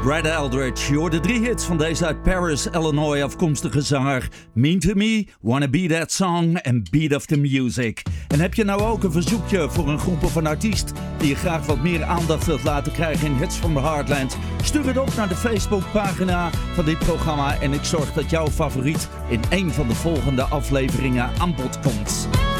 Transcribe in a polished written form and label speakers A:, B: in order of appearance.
A: Brad Eldridge. Je hoorde 3 hits van deze uit Paris, Illinois afkomstige zanger. Mean to Me, Wanna Be That Song en Beat of the Music. En heb je nou ook een verzoekje voor een groep of een artiest die je graag wat meer aandacht wilt laten krijgen in Hits from the Heartland? Stuur het op naar de Facebookpagina van dit programma en ik zorg dat jouw favoriet in een van de volgende afleveringen aan bod komt.